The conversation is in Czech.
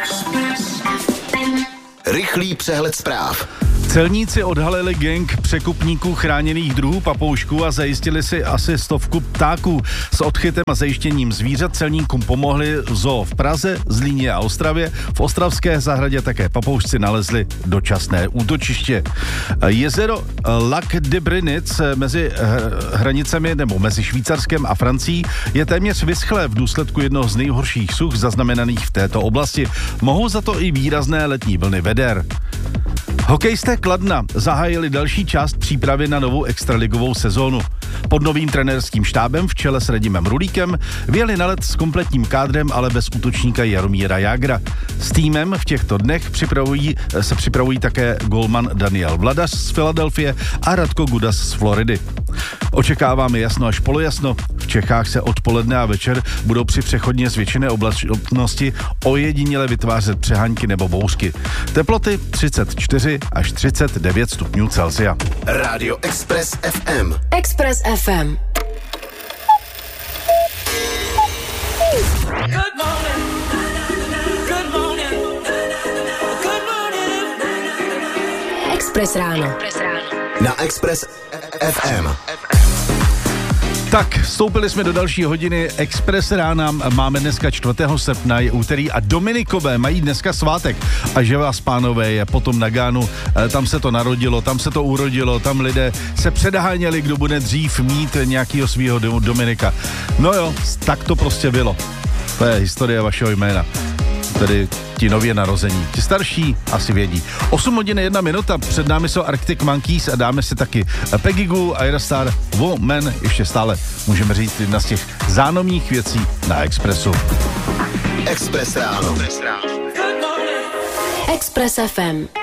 Rychlý přehled zpráv. Celníci odhalili gang překupníků chráněných druhů papoušků a zajistili si asi 100 ptáků. S odchytem a zajištěním zvířat celníkům pomohli zoo v Praze, Zlíně a Ostravě. V ostravské zahradě také papoušci nalezli dočasné útočiště. Jezero Lac de Brinic mezi hranicemi nebo mezi Švýcarskem a Francií je téměř vyschlé v důsledku jednoho z nejhorších such zaznamenaných v této oblasti. Mohou za to i výrazné letní vlny veder. Hokejisté Kladna zahájili další část přípravy na novou extraligovou sezónu. Pod novým trenérským štábem v čele s Radimem Rulíkem vyjeli na led s kompletním kádrem, ale bez útočníka Jaromíra Jágra. S týmem v těchto dnech se připravují také golman Daniel Vladař z Filadelfie a Radko Gudas z Floridy. Očekáváme jasno až polojasno. V Čechách se odpoledne a večer budou při přechodně zvětšené oblačnosti ojediněle vytvářet přehánky nebo bouřky. Teploty 34 až 39 stupňů Celsia. Radio Express FM. Express FM. Good morning. Good morning. Good morning. Express ráno. Na Express FM. Tak, vstoupili jsme do další hodiny Express rána, máme dneska 4. srpna, je úterý a Dominikové mají dneska svátek. A že vás, pánové, je potom na Gánu, tam se to narodilo, tam se to urodilo, tam lidé se předháněli, kdo bude dřív mít nějakého svýho Dominika. No jo, tak to prostě bylo. To je historie vašeho jména. Tedy ti nově narození. Ti starší asi vědí. 8 hodin 1 minuta, před námi jsou Arctic Monkeys a dáme si taky Peggy Gou, Aerostar, Woman, ještě stále můžeme říct jedna z těch zánomních věcí na Expressu. Express ráno. Express FM.